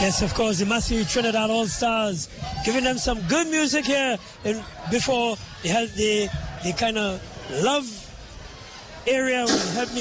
Yes, of course, the Massey Trinidad All-Stars, giving them some good music here before they held the kind of love area with Help Me